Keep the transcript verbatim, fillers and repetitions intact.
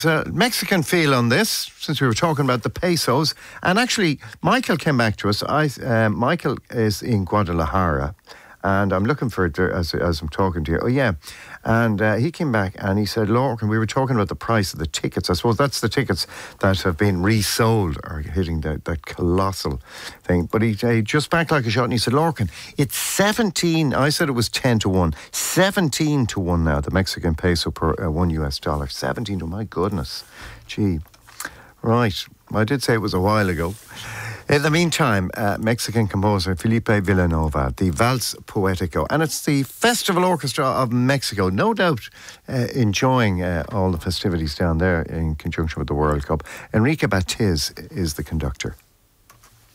A Mexican feel on this, since we were talking about the pesos. And actually, Michael came back to us. I, uh, Michael is in Guadalajara, and I'm looking for it there as, as I'm talking to you. Oh, yeah. And uh, he came back and he said, Lorcan, we were talking about the price of the tickets. I suppose that's the tickets that have been resold or hitting that, that colossal thing. But he, he just back like a shot and he said, Lorcan, it's seventeen. I said it was ten to one. seventeen to one now, the Mexican peso per uh, one U S dollar. seventeen to, my goodness. Gee. Right. I did say it was a while ago. In the meantime, uh, Mexican composer Felipe Villanova, the Vals Poetico, and it's the Festival Orchestra of Mexico, no doubt uh, enjoying uh, all the festivities down there in conjunction with the World Cup. Enrique Batiz is the conductor.